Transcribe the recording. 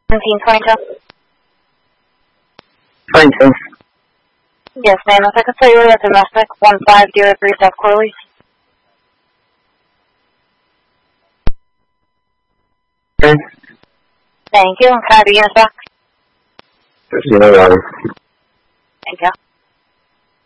1722. 22. Yes, ma'am. If I could tell you that domestic 1503 South Corley. Okay. Thank you. And can I have the unit back? 1511. Thank you.